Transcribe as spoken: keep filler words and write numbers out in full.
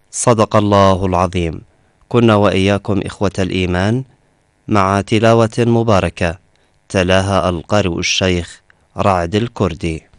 صدق الله العظيم. كنا وإياكم إخوة الإيمان مع تلاوة مباركة تلاها القارئ الشيخ رعد الكردي.